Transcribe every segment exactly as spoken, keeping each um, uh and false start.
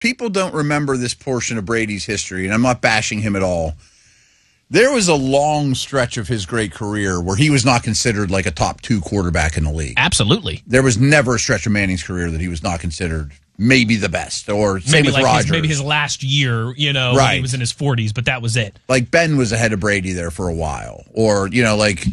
people don't remember this portion of Brady's history, and I'm not bashing him at all. There was a long stretch of his great career where he was not considered like a top two quarterback in the league. Absolutely. There was never a stretch of Manning's career that he was not considered maybe the best, or same maybe with like Rodgers. His, maybe his last year, you know, right. when he was in his forties, but that was it. Like Ben was ahead of Brady there for a while, or you know, like,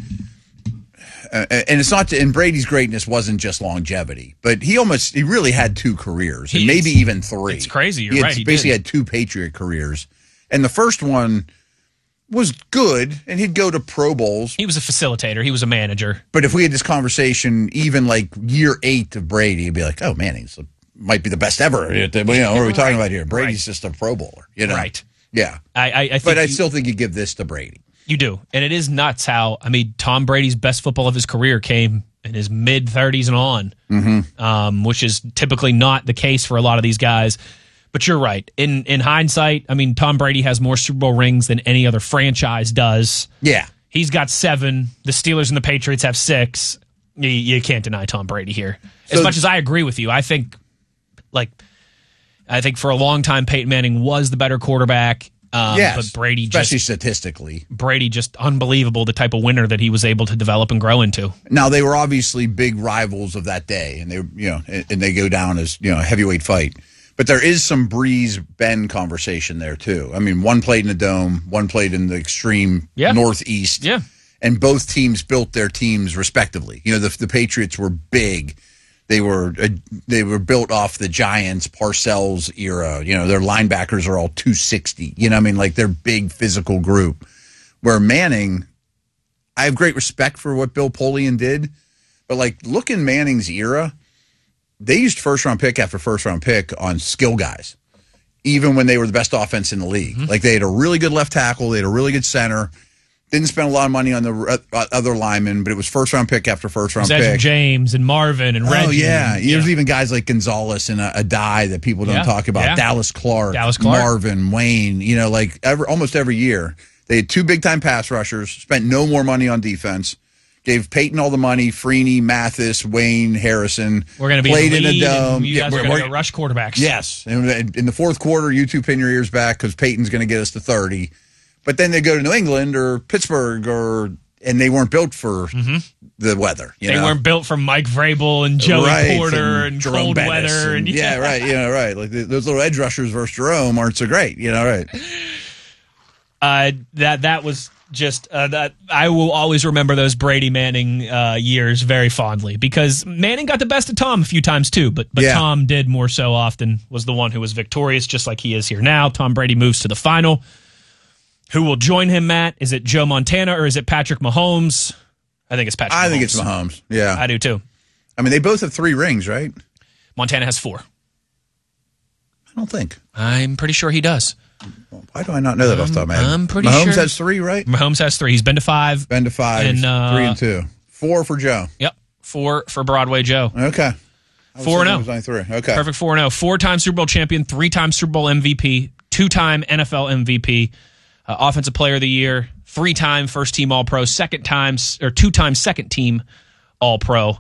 uh, and it's not. To, and Brady's greatness wasn't just longevity, but he almost he really had two careers, and He maybe is, even three. It's crazy. You're he had, right. He basically did. had two Patriot careers, and the first one was good, and he'd go to Pro Bowls. He was a facilitator. He was a manager. But if we had this conversation, even like year eight of Brady, you'd be like, "Oh man, he's might be the best ever." You know, what are we talking about here? Brady's right. just a Pro Bowler, you know? Right. Yeah. I, I, I think but I you, still think you give this to Brady. You do, and it is nuts how I mean Tom Brady's best football of his career came in his mid thirties and on, mm-hmm. um, which is typically not the case for a lot of these guys. But you're right. In in hindsight, I mean, Tom Brady has more Super Bowl rings than any other franchise does. Yeah. He's got seven. The Steelers and the Patriots have six. You, you can't deny Tom Brady here. As so, much as I agree with you, I think, like, I think for a long time, Peyton Manning was the better quarterback. Um, yes, but Brady, especially just, statistically, Brady just unbelievable. The type of winner that he was able to develop and grow into. Now they were obviously big rivals of that day, and they, you know, and, and they go down as you know a heavyweight fight. But there is some Breeze Ben conversation there too. I mean, one played in the Dome, one played in the extreme yeah. Northeast, yeah, and both teams built their teams respectively. You know, the the Patriots were big. They were uh, they were built off the Giants, Parcells era. You know, their linebackers are all two sixty. You know, I mean, like they're big physical group. Where Manning, I have great respect for what Bill Polian did, but like look in Manning's era, they used first round pick after first round pick on skill guys, even when they were the best offense in the league. Mm-hmm. Like they had a really good left tackle, they had a really good center. Didn't spend a lot of money on the other linemen, but it was first round pick after first round pick. Edgerrin James and Marvin and Reggie. Oh yeah, and, there's yeah. even guys like Gonzalez and a, a die that people don't yeah. talk about. Yeah. Dallas Clark, Dallas Clark, Marvin, Wayne. You know, like every, almost every year they had two big time pass rushers. Spent no more money on defense. Gave Peyton all the money. Freeney, Mathis, Wayne, Harrison. We're going to be played in, the lead in a dome. You guys yeah, are going to rush quarterbacks. Yes, and in the fourth quarter, you two pin your ears back because Peyton's going to get us to thirty. But then they go to New England or Pittsburgh, or and they weren't built for mm-hmm. the weather. You they know? weren't built for Mike Vrabel and Joey right, Porter and, and cold Bettis weather. And, and yeah, yeah, right. You know, right. Like the, those little edge rushers versus Jerome aren't so great. You know, right. Uh, that that was just uh, that. I will always remember those Brady Manning uh, years very fondly because Manning got the best of Tom a few times too, but but yeah. Tom did more so often. Was the one who was victorious, just like he is here now. Tom Brady moves to the final. Who will join him, Matt? Is it Joe Montana or is it Patrick Mahomes? I think it's Patrick I Mahomes. think it's Mahomes. Yeah. I do too. I mean, they both have three rings, right? Montana has four. I don't think. I'm pretty sure he does. Why do I not know that off the top of my head? I'm pretty Mahomes sure. Mahomes has three, right? Mahomes has three. He's been to five. Been to five. And, uh, three and two. Four for Joe. Yep. Four for Broadway Joe. Okay. Four and oh. Three. Okay. Perfect four and oh. Four-time Super Bowl champion, three-time Super Bowl M V P, two-time N F L M V P, uh, Offensive Player of the Year, three-time First-Team All-Pro, second-time or two-time Second-Team All-Pro.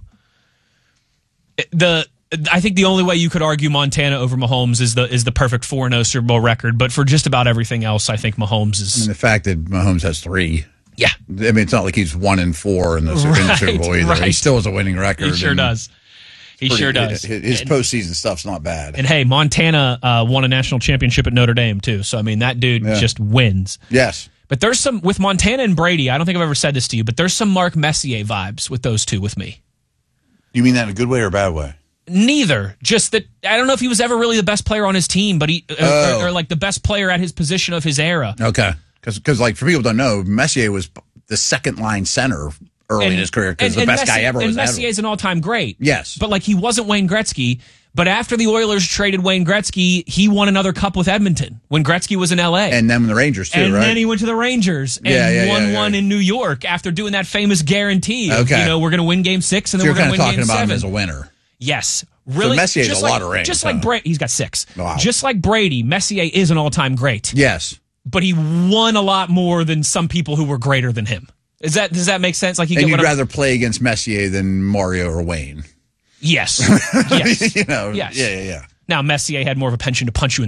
The I think the only way you could argue Montana over Mahomes is the is the perfect four and oh Super Bowl record, but for just about everything else, I think Mahomes is. I mean, the fact that Mahomes has three. Yeah. I mean, it's not like he's one and four in the, right, in the Super Bowl either. Right. He still has a winning record. He sure does. He pretty, sure does. His, his and, postseason stuff's not bad. And hey, Montana uh, won a national championship at Notre Dame too. So I mean, that dude yeah. just wins. Yes. But there's some with Montana and Brady. I don't think I've ever said this to you, but there's some Mark Messier vibes with those two with me. You mean that in a good way or a bad way? Neither. Just that I don't know if he was ever really the best player on his team, but he oh. or, or like the best player at his position of his era. Okay, because like for people who don't know, Messier was the second line center early and, in his career because the and best Messi, guy ever and was. Messier is an all time great. Yes, but like he wasn't Wayne Gretzky. But after the Oilers traded Wayne Gretzky, he won another cup with Edmonton when Gretzky was in L A. And then the Rangers, too, and right? And then he went to the Rangers and yeah, yeah, won yeah, yeah. one in New York after doing that famous guarantee. Of, okay. You know, we're going to win game six and so then we're going to win game seven. You're kind of talking about him as a winner. Yes. Really? So Messier has just a like, lot of rings. Just huh? like Brady. He's got six. Wow. Just like Brady, Messier is an all-time great. Yes. But he won a lot more than some people who were greater than him. Is that Does that make sense? Like, you And get you'd what rather I'm, play against Messier than Mario or Wayne. Yes. Yes. you know, yes. yeah, yeah, yeah. Now, Messier had more of a penchant to punch you in